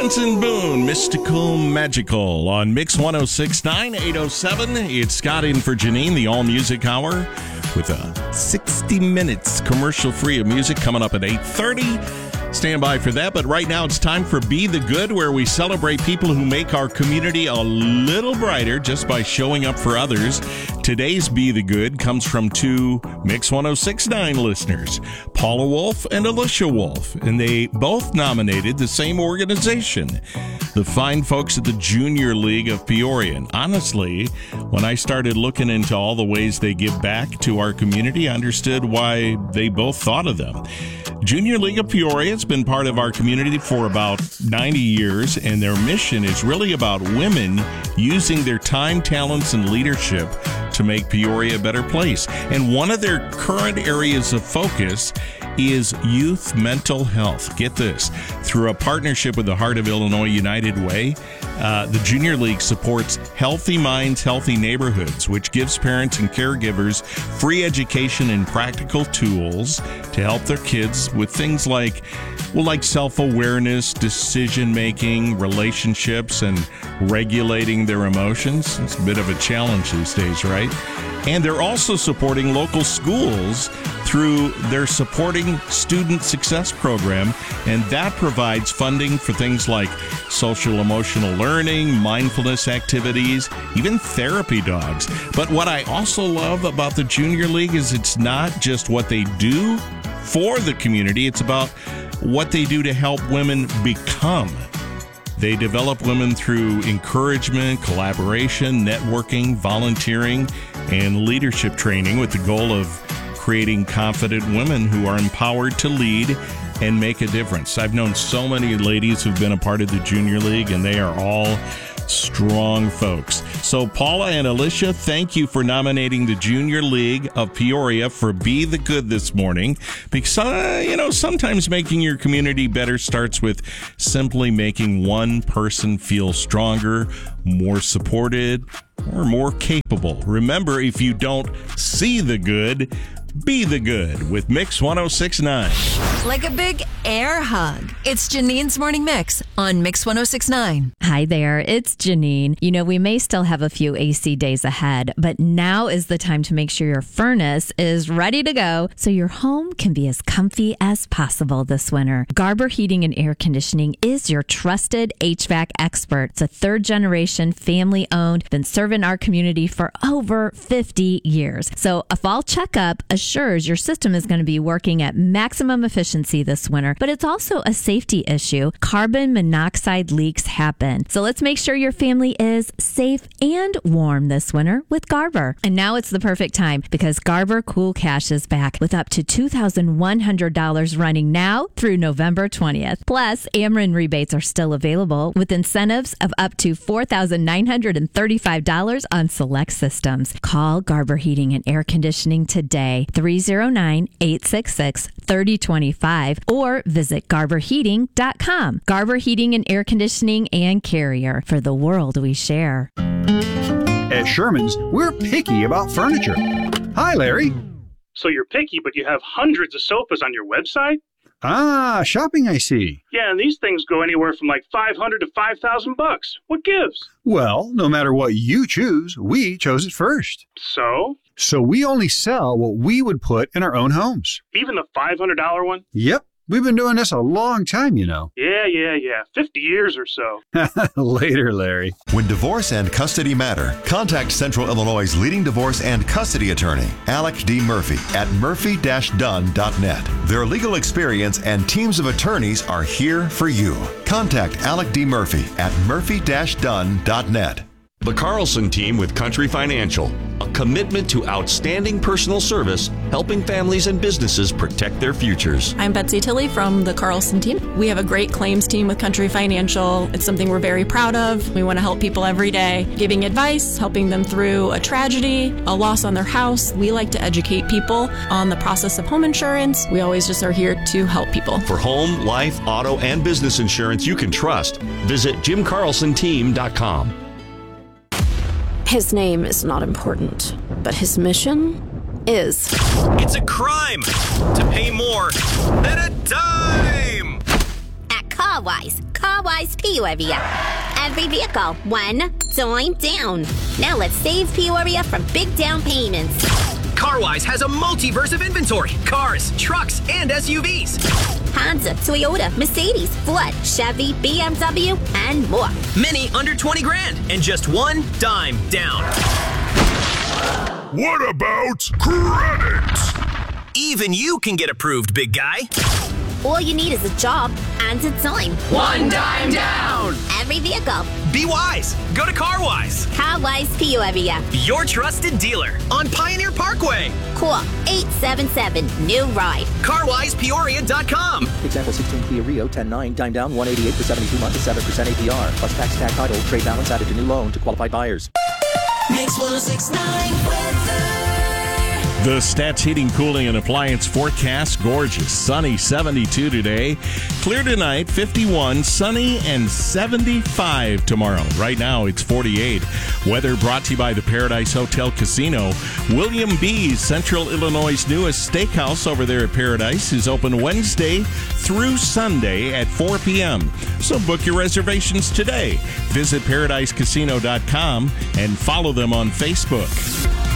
Benson Boone, Mystical Magical on Mix 106.9, 807. It's Scott in for Janine, the All Music Hour, with 60 minutes commercial-free of music coming up at 8:30. Stand by for that, but right now it's time for Be the Good, where we celebrate people who make our community a little brighter just by showing up for others. Today's Be the Good comes from two Mix 106.9 listeners, Paula Wolf and Alicia Wolf, and they both nominated the same organization, the fine folks at the Junior League of Peoria. And honestly, when I started looking into all the ways they give back to our community, I understood why they both thought of them. Junior League of Peoria has been part of our community for about 90 years, and their mission is really about women using their time, talents, and leadership to make Peoria a better place. And one of their current areas of focus is youth mental health. Get this. Through a partnership with the Heart of Illinois United Way, the Junior League supports Healthy Minds, Healthy Neighborhoods, which gives parents and caregivers free education and practical tools to help their kids with things like self-awareness, decision-making, relationships, and regulating their emotions. It's a bit of a challenge these days, right? And they're also supporting local schools through their Supporting Student Success program, and that provides funding for things like social emotional learning, mindfulness activities, even therapy dogs. But what I also love about the Junior League is it's not just what they do for the community, it's about what they do to help women become. They develop women through encouragement, collaboration, networking, volunteering, and leadership training with the goal of creating confident women who are empowered to lead and make a difference. I've known so many ladies who've been a part of the Junior League, and they are all strong folks. So Paula and Alicia, thank you for nominating the Junior League of Peoria for Be the Good this morning. Because, sometimes making your community better starts with simply making one person feel stronger, more supported, or more capable. Remember, if you don't see the good, be the good with Mix 106.9. Like a big air hug. It's Janine's Morning Mix on Mix 106.9. Hi there, it's Janine. We may still have a few AC days ahead, but now is the time to make sure your furnace is ready to go so your home can be as comfy as possible this winter. Garber Heating and Air Conditioning is your trusted HVAC expert. It's a third-generation, family-owned, been serving our community for over 50 years. So a fall checkup assures your system is going to be working at maximum efficiency this winter, but it's also a safety issue. Carbon monoxide leaks happen. So let's make sure your family is safe and warm this winter with Garber. And now it's the perfect time because Garber Cool Cash is back with up to $2,100 running now through November 20th. Plus, Ameren rebates are still available with incentives of up to $4,935 on select systems. Call Garber Heating and Air Conditioning today, 309-866-3025, or visit GarberHeating.com. Garber Heating and Air Conditioning and Carrier, for the world we share. At Sherman's, we're picky about furniture. Hi, Larry. So you're picky, but you have hundreds of sofas on your website? Ah, shopping, I see. Yeah, and these things go anywhere from like $500 to $5,000. What gives? Well, no matter what you choose, we chose it first. So? So we only sell what we would put in our own homes. Even the $500 one? Yep. We've been doing this a long time, Yeah. 50 years or so. Later, Larry. When divorce and custody matter, contact Central Illinois' leading divorce and custody attorney, Alec D. Murphy, at murphy-dunn.net. Their legal experience and teams of attorneys are here for you. Contact Alec D. Murphy at murphy-dunn.net. The Carlson Team with Country Financial, a commitment to outstanding personal service, helping families and businesses protect their futures. I'm Betsy Tilley from the Carlson Team. We have a great claims team with Country Financial. It's something we're very proud of. We want to help people every day, giving advice, helping them through a tragedy, a loss on their house. We like to educate people on the process of home insurance. We always just are here to help people. For home, life, auto, and business insurance you can trust, visit JimCarlsonTeam.com. His name is not important, but his mission is. It's a crime to pay more than a dime! At Cox, CarWise. CarWise Peoria. Every vehicle, one dime down. Now let's save Peoria from big down payments. CarWise has a multiverse of inventory. Cars, trucks, and SUVs. Honda, Toyota, Mercedes, Ford, Chevy, BMW, and more. Many under 20 grand and just one dime down. What about credit? Even you can get approved, big guy. All you need is a job and a dime. One dime down. Every vehicle. Be wise. Go to CarWise. CarWise Peoria. Your trusted dealer on Pioneer Parkway. Call 877-NEW-RIDE. CarWisePeoria.com. Example 16 Kia Rio 10.9, dime down 188 for 72 months at 7% APR. Plus tax tag title, trade balance added to new loan to qualified buyers. Mix 106.9 weather. The Stats Heating, Cooling, and Appliance forecast, gorgeous. Sunny, 72 today. Clear tonight, 51. Sunny and 75 tomorrow. Right now, it's 48. Weather brought to you by the Paradise Hotel Casino. William B's, Central Illinois' newest steakhouse over there at Paradise, is open Wednesday through Sunday at 4 p.m. So book your reservations today. Visit ParadiseCasino.com and follow them on Facebook.